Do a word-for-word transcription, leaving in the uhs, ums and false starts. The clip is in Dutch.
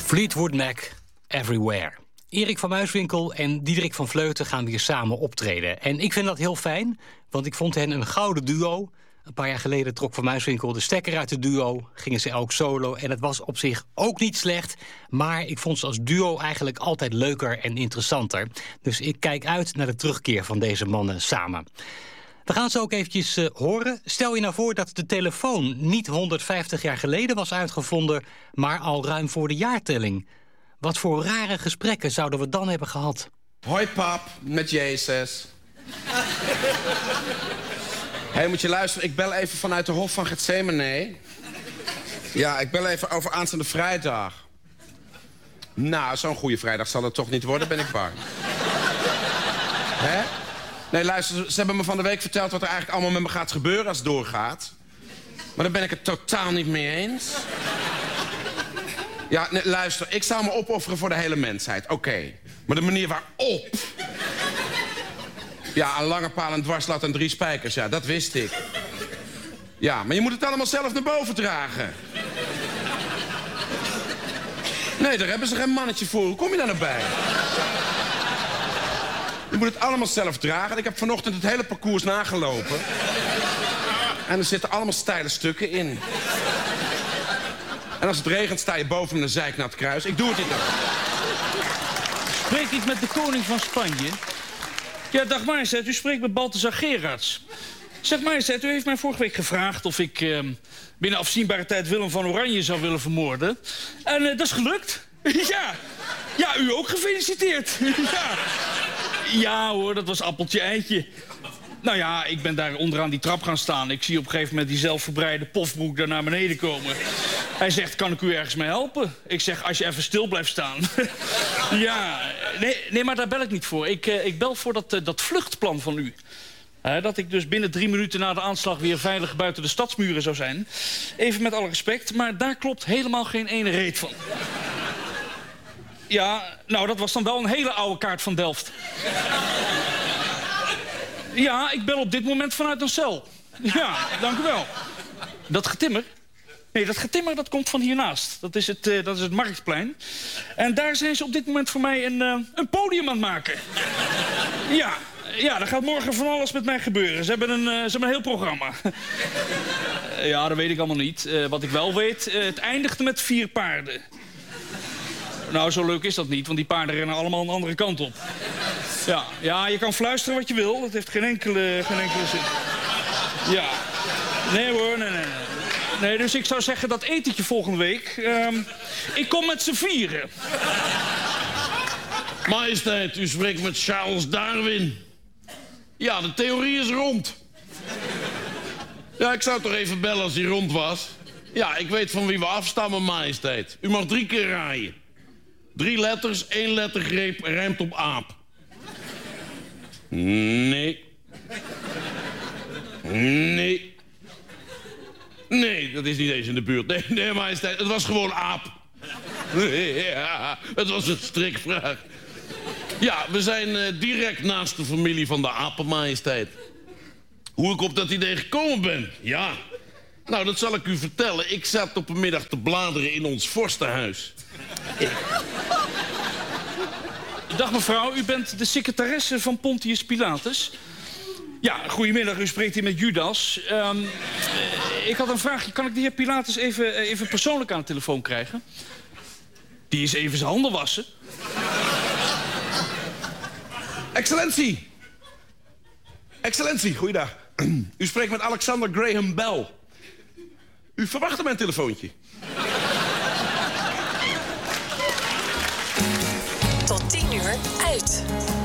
Fleetwood Mac, Everywhere. Erik van Muiswinkel en Diederik van Vleuten gaan weer samen optreden. En ik vind dat heel fijn, want ik vond hen een gouden duo. Een paar jaar geleden trok Van Muiswinkel de stekker uit het duo. Gingen ze elk solo en het was op zich ook niet slecht. Maar ik vond ze als duo eigenlijk altijd leuker en interessanter. Dus ik kijk uit naar de terugkeer van deze mannen samen. We gaan ze ook eventjes uh, horen. Stel je nou voor dat de telefoon niet honderdvijftig jaar geleden was uitgevonden, maar al ruim voor de jaartelling. Wat voor rare gesprekken zouden we dan hebben gehad? Hoi pap, met Jezus. Hé, hey, moet je luisteren, ik bel even vanuit de Hof van Gethsemane. Ja, ik bel even over aanstaande vrijdag. Nou, zo'n goede vrijdag zal het toch niet worden, ben ik bang. Hè? Nee, luister, ze hebben me van de week verteld wat er eigenlijk allemaal met me gaat gebeuren als het doorgaat. Maar daar ben ik het totaal niet mee eens. Ja, nee, luister, ik zou me opofferen voor de hele mensheid, oké. Okay. Maar de manier waarop... Ja, een lange paal, een dwarslat en drie spijkers, ja, dat wist ik. Ja, maar je moet het allemaal zelf naar boven dragen. Nee, daar hebben ze geen mannetje voor. Hoe kom je daar nou bij? Je moet het allemaal zelf dragen. Ik heb vanochtend het hele parcours nagelopen. En er zitten allemaal steile stukken in. En als het regent sta je boven een zeiknat kruis. Ik doe het niet nog. Spreek ik met de koning van Spanje? Ja, dag majesteit, u spreekt met Balthazar Gerards. Zeg majesteit, u heeft mij vorige week gevraagd of ik eh, binnen afzienbare tijd Willem van Oranje zou willen vermoorden. En uh, dat is gelukt. Ja. Ja, u ook gefeliciteerd. Ja. Ja hoor, dat was appeltje eitje. Nou ja, ik ben daar onderaan die trap gaan staan. Ik zie op een gegeven moment die zelfverbreide pofbroek daar naar beneden komen. Hij zegt, kan ik u ergens mee helpen? Ik zeg, als je even stil blijft staan. Ja, nee, nee, maar daar bel ik niet voor. Ik, uh, ik bel voor dat, uh, dat vluchtplan van u. Uh, dat ik dus binnen drie minuten na de aanslag weer veilig buiten de stadsmuren zou zijn. Even met alle respect, maar daar klopt helemaal geen ene reet van. Ja, nou, dat was dan wel een hele oude kaart van Delft. Ja, ik bel op dit moment vanuit een cel. Ja, dank u wel. Dat getimmer? Nee, dat getimmer dat komt van hiernaast. Dat is het, uh, dat is het Marktplein. En daar zijn ze op dit moment voor mij een, uh, een podium aan het maken. Ja, ja, er gaat morgen van alles met mij gebeuren. Ze hebben een, uh, ze hebben een heel programma. Uh, ja, dat weet ik allemaal niet. Uh, wat ik wel weet, uh, het eindigde met vier paarden. Nou, zo leuk is dat niet, want die paarden rennen allemaal een andere kant op. Ja, ja, je kan fluisteren wat je wil. Dat heeft geen enkele, geen enkele zin. Ja. Nee hoor, nee, nee, nee. Nee, dus ik zou zeggen dat etentje volgende week... Um, ik kom met z'n vieren. Majesteit, u spreekt met Charles Darwin. Ja, de theorie is rond. Ja, ik zou toch even bellen als hij rond was. Ja, ik weet van wie we afstammen, majesteit. U mag drie keer raaien. Drie letters, één lettergreep, rijmt op aap. Nee. Nee. Nee, dat is niet eens in de buurt. Nee, nee, majesteit, het was gewoon aap. Ja, het was een strikvraag. Ja, we zijn uh, direct naast de familie van de apen, majesteit. Hoe ik op dat idee gekomen ben? Ja. Nou, dat zal ik u vertellen. Ik zat op een middag te bladeren in ons vorstenhuis. Dag mevrouw, u bent de secretaresse van Pontius Pilatus. Ja, goedemiddag, u spreekt hier met Judas. Um, ik had een vraagje, kan ik de heer Pilatus even, even persoonlijk aan de telefoon krijgen? Die is even zijn handen wassen. Excellentie! Excellentie, goeiedag. U spreekt met Alexander Graham Bell. U verwachtte mijn telefoontje. Tot tien uur uit.